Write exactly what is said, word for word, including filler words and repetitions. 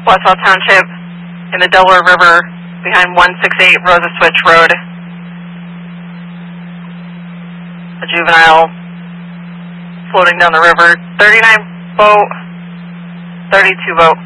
Westfall Township in the Delaware River behind one sixty-eight Rosa Switch Road. A juvenile floating down the river. thirty-nine boat, thirty-two boat.